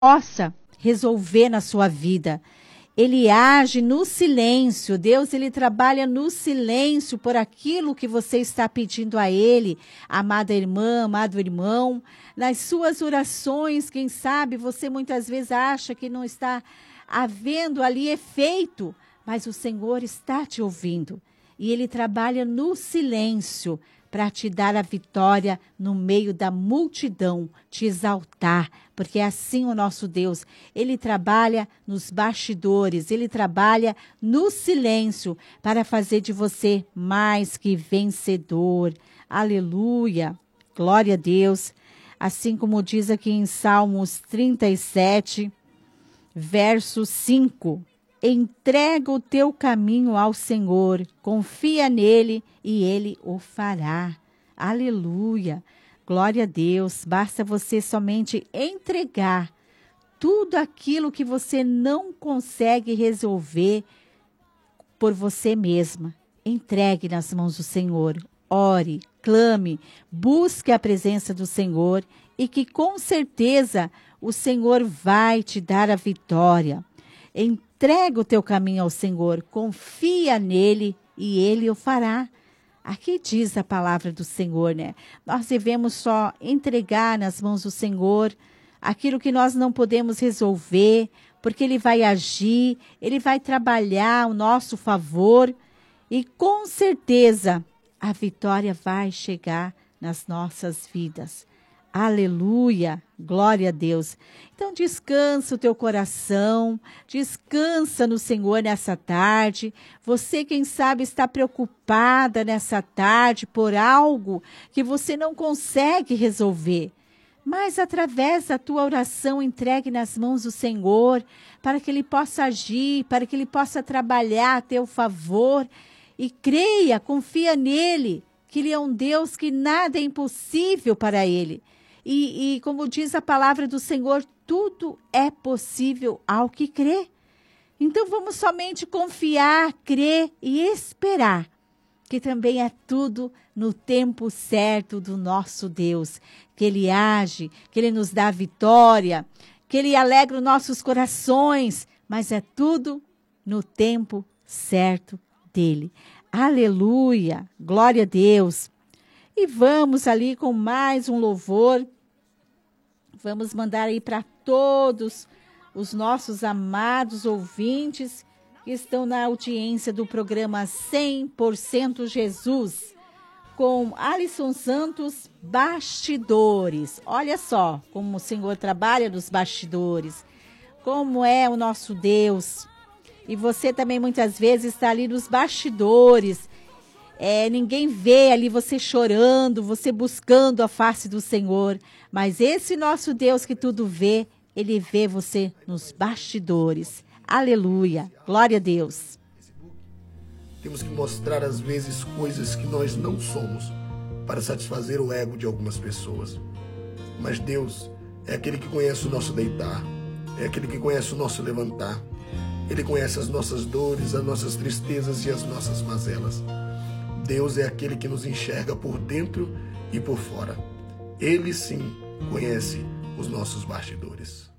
possa resolver na sua vida. Ele age no silêncio. Deus, ele trabalha no silêncio por aquilo que você está pedindo a ele, amada irmã, amado irmão. Nas suas orações, quem sabe, você muitas vezes acha que não está havendo ali efeito, mas o Senhor está te ouvindo. E ele trabalha no silêncio para te dar a vitória no meio da multidão, te exaltar, porque é assim o nosso Deus. Ele trabalha nos bastidores, ele trabalha no silêncio para fazer de você mais que vencedor. Aleluia, glória a Deus. Assim como diz aqui em Salmos 37, verso 5. Entrega o teu caminho ao Senhor, confia nele e ele o fará. Aleluia, glória a Deus. Basta você somente entregar tudo aquilo que você não consegue resolver por você mesma. Entregue nas mãos do Senhor. Ore, clame, busque a presença do Senhor e que com certeza o Senhor vai te dar a vitória. Entrega o teu caminho ao Senhor, confia nele e ele o fará. Aqui diz a palavra do Senhor, né? Nós devemos só entregar nas mãos do Senhor aquilo que nós não podemos resolver, porque ele vai agir, ele vai trabalhar ao nosso favor e com certeza a vitória vai chegar nas nossas vidas. Aleluia, glória a Deus. Então descansa o teu coração, descansa no Senhor nessa tarde. Você, quem sabe, está preocupada nessa tarde por algo que você não consegue resolver. Mas através da tua oração entregue nas mãos do Senhor, para que Ele possa agir, para que Ele possa trabalhar a teu favor. E creia, confia nele, que Ele é um Deus que nada é impossível para Ele. E como diz a palavra do Senhor, tudo é possível ao que crê. Então vamos somente confiar, crer e esperar, que também é tudo no tempo certo do nosso Deus, que Ele age, que Ele nos dá vitória, que Ele alegra os nossos corações, mas é tudo no tempo certo dEle. Aleluia, glória a Deus. E vamos ali com mais um louvor. Vamos mandar aí para todos os nossos amados ouvintes que estão na audiência do programa 100% Jesus, com Alisson Santos, Bastidores. Olha só como o Senhor trabalha nos bastidores, como é o nosso Deus. E você também muitas vezes está ali nos bastidores. Ninguém vê ali você chorando, você buscando a face do Senhor. Mas esse nosso Deus que tudo vê, Ele vê você nos bastidores. Aleluia, glória a Deus. Temos que mostrar às vezes coisas que nós não somos para satisfazer o ego de algumas pessoas. Mas Deus é aquele que conhece o nosso deitar, é aquele que conhece o nosso levantar. Ele conhece as nossas dores, as nossas tristezas e as nossas mazelas. Deus é aquele que nos enxerga por dentro e por fora. Ele sim conhece os nossos bastidores.